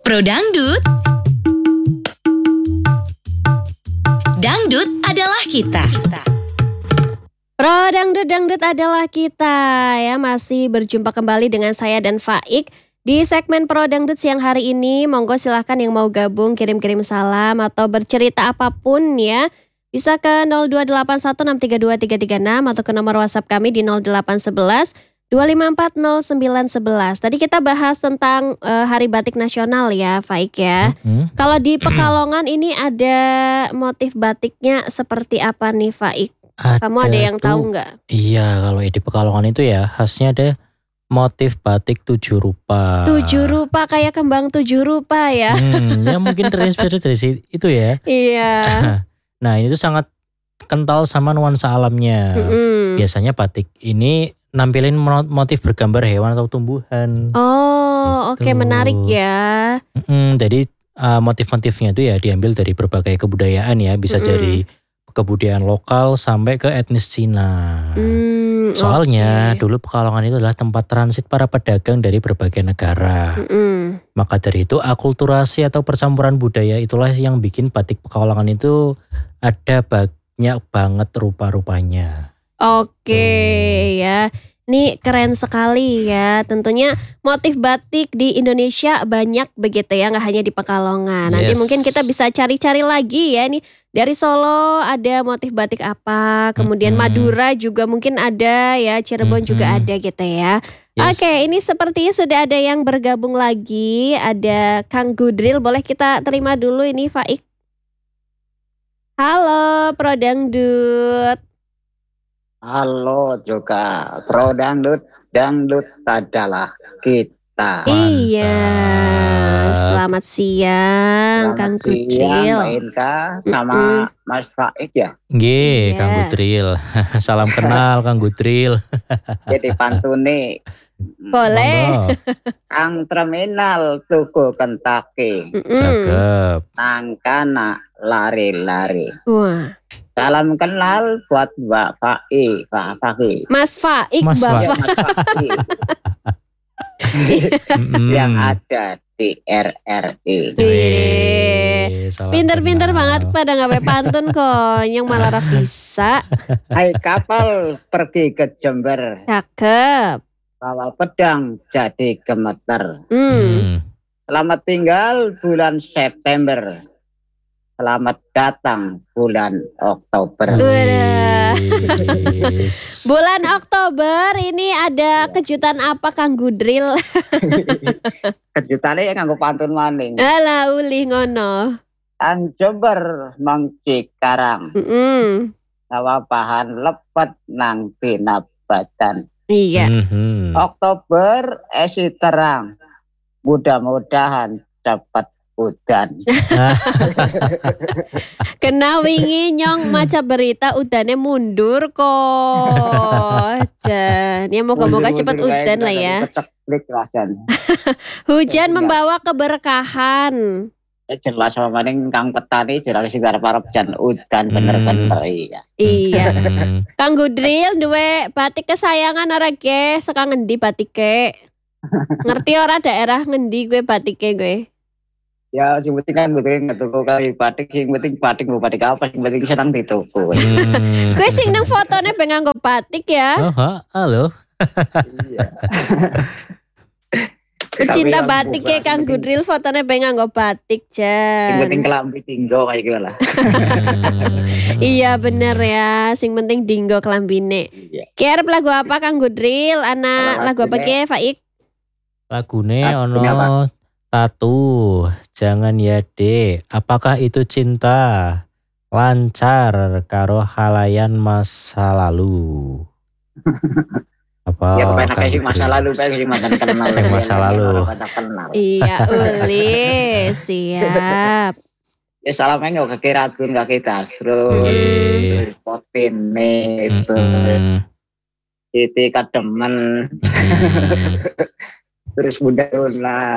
Pro Dangdut. Dangdut adalah kita. Pro Dangdut adalah kita ya. Masih berjumpa kembali dengan saya dan Faik di segmen Pro Dangdut siang hari ini. Monggo silahkan yang mau gabung kirim-kirim salam atau bercerita apapun ya. Bisa ke 02816323336 atau ke nomor WhatsApp kami di 0811 2540911. Tadi kita bahas tentang Hari Batik Nasional ya, Faik ya. Kalau di Pekalongan ini ada motif batiknya seperti apa nih, Faik? Kamu ada yang tahu nggak? Iya, kalau di Pekalongan itu ya khasnya ada motif batik 7 rupa. 7 rupa kayak kembang 7 rupa ya. Ya mungkin terinspirasi dari itu ya. Iya. Nah ini tuh sangat kental sama nuansa alamnya. Biasanya batik ini nampilin motif bergambar hewan atau tumbuhan. Oh, oke, menarik ya. Jadi motif-motifnya itu ya diambil dari berbagai kebudayaan ya. Bisa dari kebudayaan lokal sampai ke etnis Cina. Soalnya dulu Pekalongan itu adalah tempat transit para pedagang dari berbagai negara. Maka dari itu akulturasi atau percampuran budaya itulah yang bikin batik Pekalongan itu ada banyak banget rupa-rupanya. Oke ya. Ini keren sekali ya. Tentunya motif batik di Indonesia banyak begitu ya, nggak hanya di Pekalongan. Nanti mungkin kita bisa cari-cari lagi ya. Nih dari Solo ada motif batik apa, kemudian Madura juga mungkin ada ya, Cirebon juga ada gitu ya. Oke, ini sepertinya sudah ada yang bergabung lagi. Ada Kang Gudril, boleh kita terima dulu ini Faik. Halo Pro Dangdut. Halo juga Pro Dangdut adalah kita. Iya, selamat siang Kang Gudril. Mbak Inka sama Mas Faik ya. Nggih, Kang Gudril. Salam kenal Kang Gudril. Jadi pantune. Boleh. Kang terminal tuku Kentucky. Cakep. Nangkana lari-lari. Wah. Salam kenal buat Mbak Faik, Pak Faik. Mas Faik, Mas Bapak. Mas Faik. Yang ada di RRI. Pinter-pinter banget pada ngapain pantun kok, yang malah bisa. Hai kapal pergi ke Jember. Cakep. Bawa pedang jadi gemeter. Selamat tinggal bulan September. Selamat datang bulan Oktober. Bulan Oktober ini ada kejutan apa Kang Gudril? Kejutannya nganggo pantun maning. Alah uli ngono. Ang Jember Mang Cikarang. Sawa bahan lepet nang tinabatan. Iya. Oktober esi terang. Mudah-mudahan cepat udan. Kena wingi nyong maca berita udannya mundur kok. Ya moga-moga cepat udan lah ya. Hujan membawa keberkahan. Jelas sama maning kang petani jelas sigar parep jan udan bener-bener iya. Iya. Kang Gudril duwe batik kesayangan ora ge? Saka ngendi batike? Ngerti ora daerah ngendi gue batike gue? Ya, sing penting kan betul ngetuku kali batik, sing penting batik mau batik apa, sing penting senang dituku. Gue sing nang fotone pengen nganggo batik ya. Halo. Iya. Pecinta batik ya Kang Gudril fotonya pengen nganggo batik Jan. Sing penting kelambi tinggo kayak gitu lah. Iya bener ya, sing penting dinggo kelambine. Kiarep lagu apa Kang Gudril? Anak lagu apa ke Faik? Lagune ono Tatu, jangan ya dek, apakah itu cinta? Lancar karo halayan masa lalu. Apa? Ya kepenak sih masa lalu, pengen sih mantan kenal. Masa lalu. Iya uli, siap. Ya salamnya nggak ke Kiratun, nggak ke Tasrul, Potin itu, Siti Kademen, terus Bunda Luna.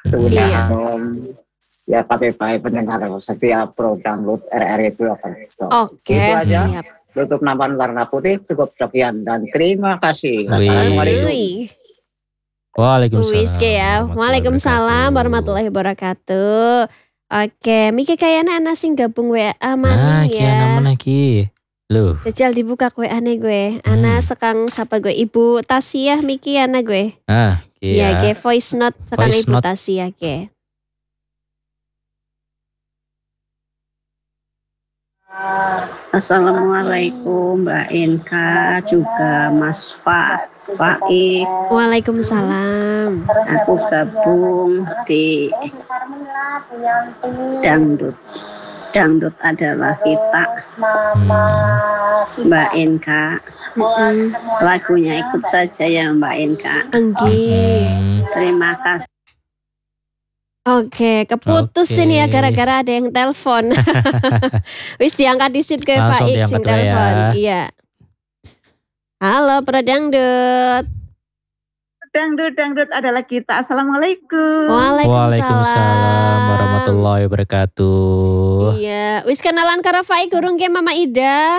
Ya pakai baik pendengar setiap program RRI itu akan stop. Oke, itu aja. siap. Tutup nampan warna putih cukup sekian dan terima kasih. Assalamualaikum. Wiske ya. Waalaikumsalam warahmatullahi wabarakatuh. Oke, Miki kayaknya ana sing gabung WA maning Ki ya. ana lagi. Loh. Jajal dibuka WA-ne gue. Ana sekang sapa gue Ibu Tasiyah Miki ana gue. Iya. Ke voice note sekang Voice Ibu note. Tasiyah ke. Assalamualaikum Mbak Inka, juga Mas Faik. Waalaikumsalam. Aku gabung di Dangdut. Dangdut adalah kita. Mbak Inka, lagunya ikut saja ya Mbak Inka. Terima kasih. Oke, keputus ini ya gara-gara ada yang telepon. Wis diangkat disit ke Langsung Faik diangkat sing ya. telepon. Iya. Halo, Pradangdut. Dangdut adalah kita. Assalamualaikum. Waalaikumsalam warahmatullahi wabarakatuh. Iya, wis kenalan karo Faik urung ke Mama Ida?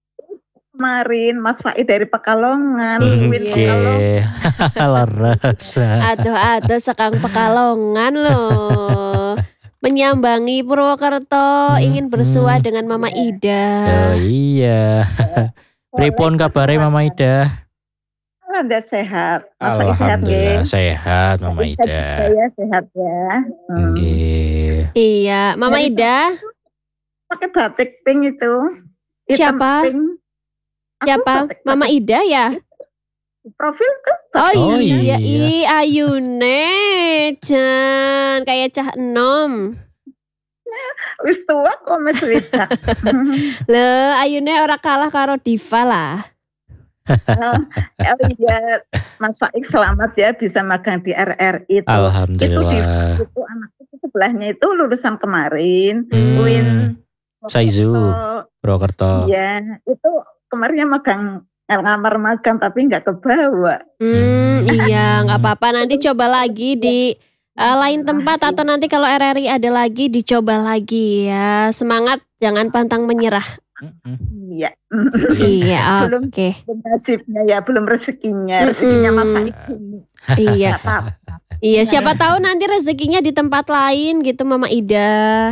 Kemarin Mas Faik dari Pekalongan. Oke. Leres. Aduh sekang Pekalongan loh. Menyambangi Purwokerto, ingin bersua dengan Mama Ida. Oh iya. Pripun kabare Mama Ida? Alhamdulillah sehat. Mas Faik sehat Alhamdulillah ya. sehat Mama Ida. Saya sehat ya. Nggih. Iya, Mama Ida. Pakai batik pink itu. Hitam Siapa? Pink. Aku Siapa? batik- Mama Ida ya? Profil tuh. Oh iya, iya. Ayune, Jan, kayak cah enom. Wis tua kok Mas Wita. Le, Ayune ora kalah karo Diva lah. Oh iya, Mas Faik selamat ya bisa magang di RRI itu. Alhamdulillah. Itu anakku sebelahnya itu lulusan kemarin. Hmm. Win. Saizu. Purwokerto. Iya, itu kemarinnya magang ngamar magang tapi nggak kebawa. Iya, nggak apa-apa. Nanti coba lagi di lain tempat atau nanti kalau RRI ada lagi dicoba lagi ya. Semangat, jangan pantang menyerah. Iya. Iya, Belum oke. nasibnya ya, belum rezekinya. Rezekinya Mas Faik. Iya, Nggak apa-apa. iya. Siapa tahu nanti rezekinya di tempat lain gitu, Mama Ida.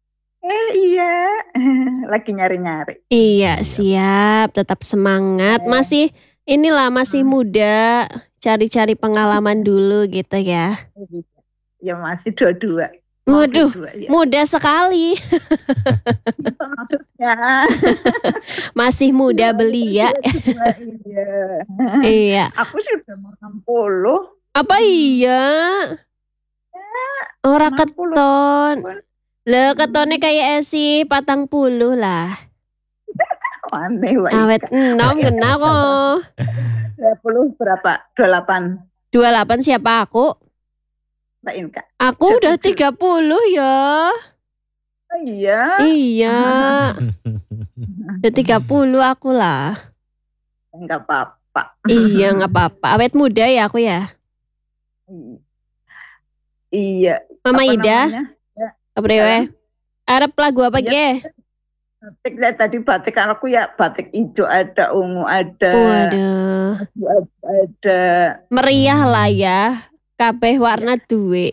Iya, lagi nyari-nyari. Iya, siap. Tetap semangat. Masih masih muda. Cari-cari pengalaman dulu gitu ya. Ya masih dua-dua. Waduh, Dua, ya. muda sekali. Itu maksudnya. Masih muda belia. Iya. Iya. Aku sih udah mau 60. Apa iya? Ora 60. keton. Le ketone kayak esi 40 lah. Aneh Wak Awet Ika. enom kena kok. 20 berapa? 28 28 siapa aku? Mbak Inka. Aku udah 30 ya. Oh iya. Iya. Udah 30 aku lah. Enggak apa-apa. Iya nggak apa-apa. Awet muda ya aku ya. Iya. Mama Apa Ida. namanya? Apa Arab lagu apa Iya. ge? Batik tadi batik aku ya batik hijau ada, ungu ada, Waduh. ada. Meriah lah ya. Kabeh warna duwe.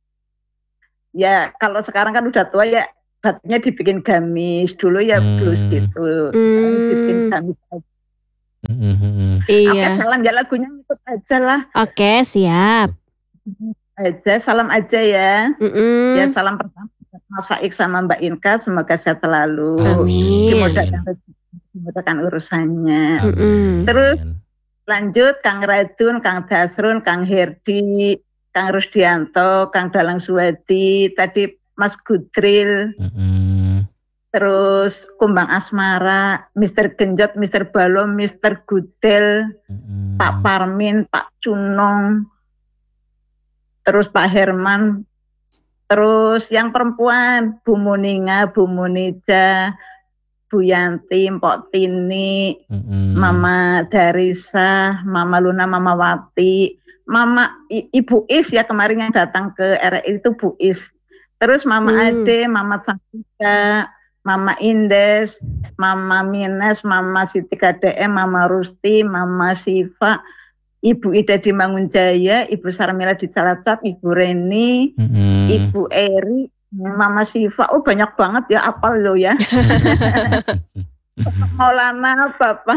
Ya kalau sekarang kan udah tua ya batiknya dibikin gamis dulu ya blues gitu. Dibikin gamis aja. Oke Iya. salam ya lagunya ikut aja lah. Oke, siap. Salam aja ya. Mm-mm. Ya salam pertama buat Mas Faik sama Mbak Inka semoga sehat selalu. Amin. Dimudahkan urusannya. Mm-mm. Terus lanjut Kang Radun, Kang Dasrun, Kang Herdi, Kang Rusdianto, Kang Dalang Suwadi, tadi Mas Gudril, terus Kumbang Asmara, Mr. Genjot, Mr. Balom, Mr. Gudel, Pak Parmin, Pak Cunong, terus Pak Herman, terus yang perempuan Bu Muninga, Bu Munija, Bu Yanti, Mpok Tini, Mama Darisa, Mama Luna, Mama Wati, Mama Ibu Is ya kemarin yang datang ke RRI itu Bu Is. Terus Mama Ade, Mama Cantika, Mama Indes, Mama Mines, Mama Siti KDM, Mama Rusti, Mama Siva, Ibu Ida di Mangunjaya, Ibu Sarmila di Cilacap, Ibu Reni, Ibu Eri, Mama Siva. Oh banyak banget ya, apal lo ya. Maulana,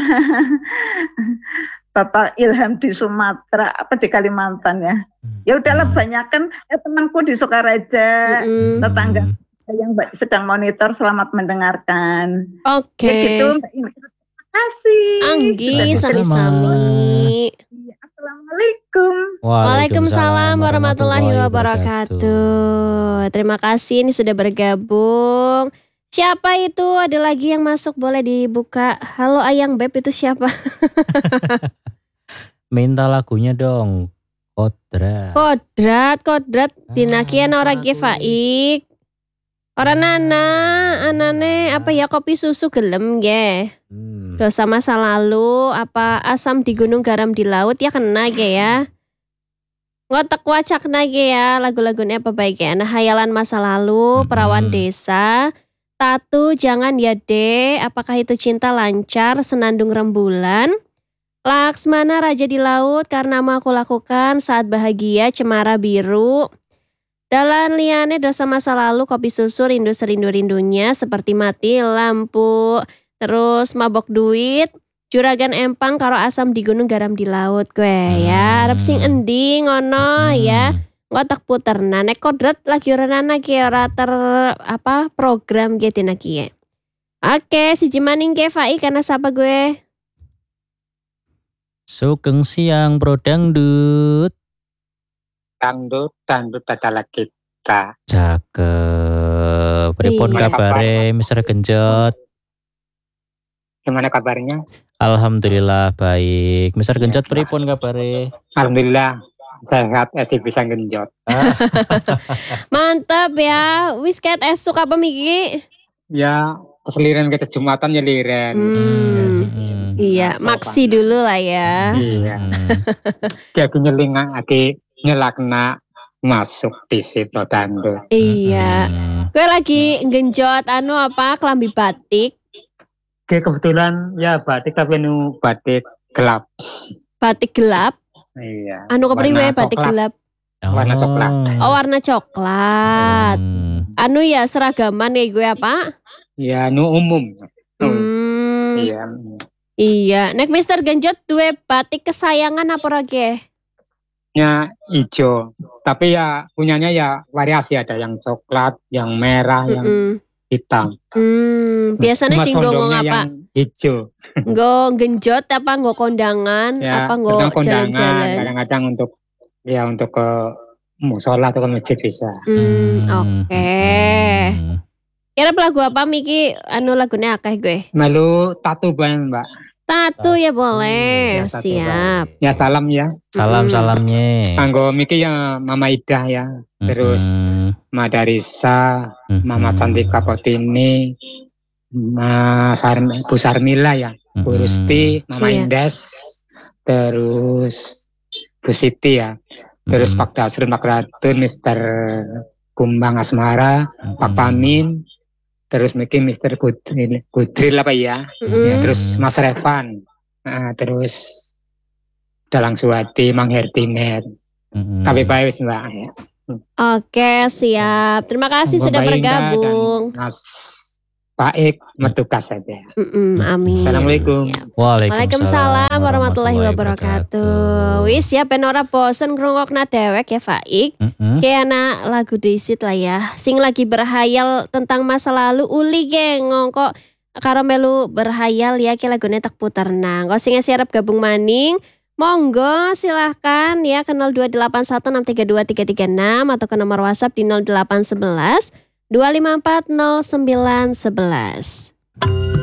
Bapak Ilham di Sumatera, apa di Kalimantan ya. Ya udahlah banyakan temanku di Sukaraja, tetangga yang sedang monitor, selamat mendengarkan. Oke. Ya gitu. Terima kasih. Anggi, sami-sami. Assalamualaikum. Waalaikumsalam warahmatullahi wabarakatuh. Terima kasih ini sudah bergabung. Siapa itu? Ada lagi yang masuk, boleh dibuka. Halo Ayang Beb, itu siapa? Minta lagunya dong. Kodrat. Dinakian ora ge Faik. Ora nana, anane apa ya, kopi susu gelem ge. Dosa masa lalu, apa asam di gunung garam di laut ya kena ge ya. Ngotak wacak nage ya, lagu-lagunya apa baik ya. Nah, hayalan masa lalu, perawan desa, tatu jangan ya deh, apakah itu cinta lancar, senandung rembulan. Laksmana raja di laut, karena mau aku lakukan saat bahagia, cemara biru. Dalan liane dosa masa lalu, kopi susu rindu serindu-rindunya, seperti mati lampu. Terus mabok duit, juragan empang karo asam di gunung garam di laut gue ya. Arep sing endi ngono ya. Ngotak puter nek kodrat lagi ora ki ora program gitu ki. Oke, si Jimaning ke Fai karena siapa gue? Sugeng siang Bro Dangdut. Dangdut adalah kita. Cakep. Pripun kabare Mr. Genjot? Gimana kabarnya? Alhamdulillah baik. Mr. Genjot pripun kabare? Alhamdulillah sehat, masih bisa genjot. Mantap ya. Wis ket esuk apa miki? Ya, keseliran kita Jumatan ya liren. Iya, maksi dulu lah ya. Iya. Kayak nyelingan nyelakna masuk di situ Dangdut. Iya. Gue lagi genjot kelambi batik. Kebetulan ya batik tapi batik gelap. Batik gelap? Iya. Kepriwe batik gelap? Warna coklat. Oh, warna coklat. Ya seragaman ya gue apa? Ya umum. Iya. Iya. Nek Mister Genjot duwe batik kesayangan apa lagi? Ya hijau. Tapi ya punyanya ya variasi, ada yang coklat, yang merah, yang hitam. Biasanya ngomong apa? Hijau. Nggo genjot apa nggo kondangan ya, apa nggo jalan-jalan? Kadang-kadang untuk ke musola atau ke masjid bisa. Oke. Kira lagu apa Miki? Lagunya akeh gue. Melu tatu banget Mbak. Tatu ya boleh. Ya, siap. Ya salam ya. Salamnya. Anggo Miki ya Mama Ida ya. Terus Madarisa, Mama Cantika Potini, Bu Sarmila ya, Bu Rusti, Mama Indes, terus Bu Siti ya, terus Pak Dasrul Makratun, Mr. Kumbang Asmara, Pak Pamin, terus mungkin Mr. Gudril apa ya, terus Mas Revan, terus Dalang Suwati, Mang Herdinet, kami baik Mbak ya. Oke, siap. Terima kasih sudah bergabung. Mas Baik, metugas saja. Amin. Assalamualaikum. Waalaikumsalam warahmatullahi wabarakatuh. Wis ya ben ora bosen ngrungokna dewek ya Faik. Kayak lagu disit lah ya. Sing lagi berhayal tentang masa lalu uli ge ngongko karo melu berhayal ya ke lagune tak puter nang. Kok sing siap gabung maning. Monggo silahkan ya ke 0816323336 atau ke nomor WhatsApp di 0811 2540911.